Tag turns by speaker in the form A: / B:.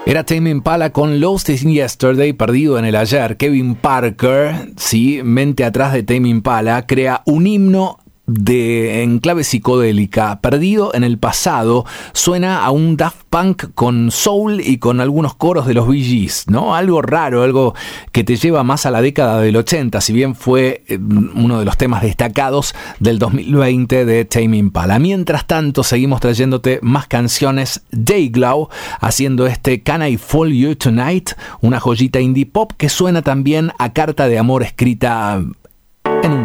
A: Era Tame Impala con Lost in Yesterday, perdido en el ayer. Kevin Parker, sí, mente atrás de Tame Impala, crea un himno en clave psicodélica, perdido en el pasado. Suena a un Daft Punk con soul y con algunos coros de los Bee Gees, ¿no? Algo raro, algo que te lleva más a la década del 80, si bien fue uno de los temas destacados del 2020 de Tame Impala. Mientras tanto, seguimos trayéndote más canciones. Dayglow haciendo este Can I Fool You Tonight, una joyita indie pop que suena también a carta de amor escrita